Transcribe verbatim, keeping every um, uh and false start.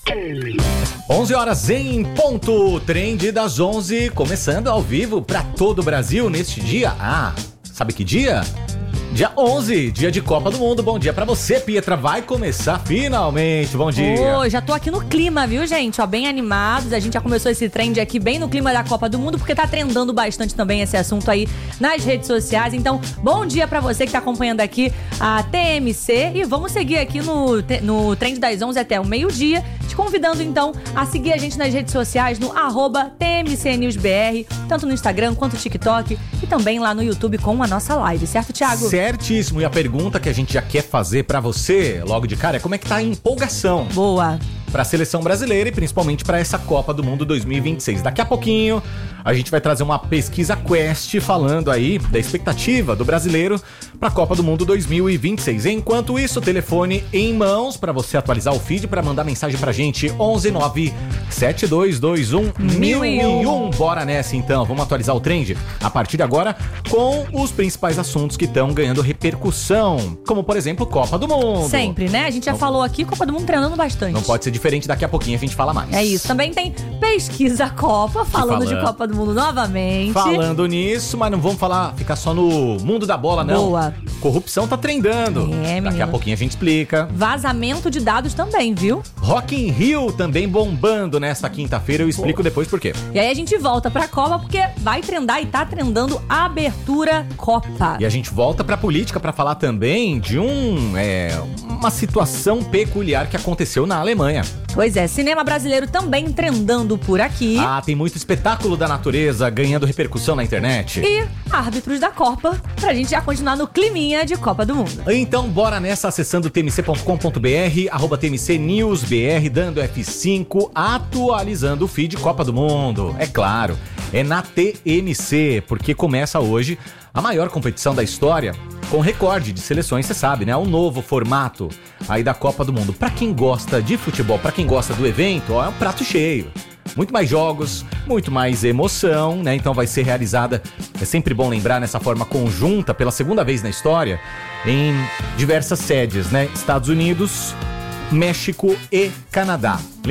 onze horas em ponto, Trend das onze, começando ao vivo para todo o Brasil neste dia. Ah, sabe que dia? Dia onze, dia de Copa do Mundo. Bom dia pra você, Pietra. Vai começar finalmente. Bom dia. Oh, já tô aqui no clima, viu, gente? Ó, bem animados. A gente já começou esse trend aqui bem no clima da Copa do Mundo, porque tá trendando bastante também esse assunto aí nas redes sociais. Então, bom dia pra você que tá acompanhando aqui a T M C. E vamos seguir aqui no, no Trend das onze até o meio-dia. Te convidando, então, a seguir a gente nas redes sociais no arroba T M C News B R, tanto no Instagram quanto no TikTok e também lá no YouTube com a nossa live, certo, Thiago? Certíssimo. E a pergunta que a gente já quer fazer pra você, logo de cara, é como é que tá a empolgação? Boa. Pra seleção brasileira e principalmente pra essa Copa do Mundo dois mil e vinte e seis. Daqui a pouquinho a gente vai trazer uma pesquisa Quest falando aí da expectativa do brasileiro pra Copa do Mundo dois mil e vinte e seis. Enquanto isso, telefone em mãos pra você atualizar o feed, pra mandar mensagem pra gente, onze nove sete dois dois um mil e um. Bora nessa então, vamos atualizar o trend a partir de agora com os principais assuntos que estão ganhando repercussão, como por exemplo Copa do Mundo. Sempre, né? A gente já não, falou aqui, Copa do Mundo treinando bastante. Não pode ser diferente, daqui a pouquinho a gente fala mais. É isso, também tem pesquisa Copa, falando fala... de Copa do Mundo novamente. Falando nisso, mas não vamos falar, ficar só no mundo da bola, não. Boa. Corrupção tá trendando. É, daqui menino. a pouquinho a gente explica. Vazamento de dados também, viu? Rock in Rio também bombando nesta quinta-feira, eu explico Pô. depois por quê. E aí a gente volta pra Copa, porque vai trendar e tá trendando a abertura Copa. E a gente volta pra política pra falar também de um, é, uma situação peculiar que aconteceu na Alemanha. Pois é, cinema brasileiro também trendando por aqui. Ah, tem muito espetáculo da natureza ganhando repercussão na internet. E árbitros da Copa, pra gente já continuar no climinha de Copa do Mundo. Então bora nessa, acessando t m c ponto com ponto b r, arroba T M C News B R, dando F cinco, atualizando o feed Copa do Mundo. É claro, é na T M C, porque começa hoje a maior competição da história, com recorde de seleções, você sabe, né? Um novo formato aí da Copa do Mundo. Pra quem gosta de futebol, pra quem gosta do evento, ó, é um prato cheio. Muito mais jogos, muito mais emoção, né? Então vai ser realizada, é sempre bom lembrar, nessa forma conjunta, pela segunda vez na história, em diversas sedes, né? Estados Unidos, México e Canadá.